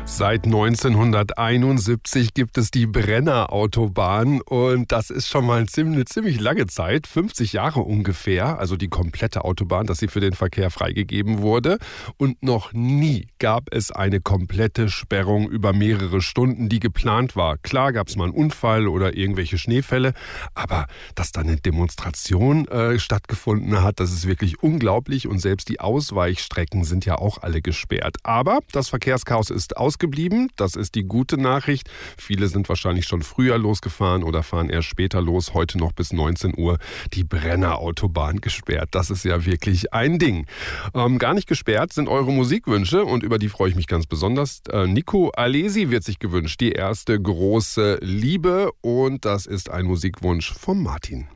Seit 1971 gibt es die Brenner-Autobahn und das ist schon mal eine ziemlich lange Zeit, 50 Jahre ungefähr, also die komplette Autobahn, dass sie für den Verkehr freigegeben wurde. Und noch nie gab es eine komplette Sperrung über mehrere Stunden, die geplant war. Klar gab es mal einen Unfall oder irgendwelche Schneefälle, aber dass da eine Demonstration stattgefunden hat, das ist wirklich unglaublich und selbst die Ausweichstrecken sind ja auch alle gesperrt. Aber das Verkehrschaos ist ausgeblieben. Das ist die gute Nachricht. Viele sind wahrscheinlich schon früher losgefahren oder fahren erst später los. Heute noch bis 19 Uhr die Brenner-Autobahn gesperrt. Das ist ja wirklich ein Ding. Gar nicht gesperrt sind eure Musikwünsche und über die freue ich mich ganz besonders. Nico Alesi wird sich gewünscht, die erste große Liebe, und das ist ein Musikwunsch von Martin.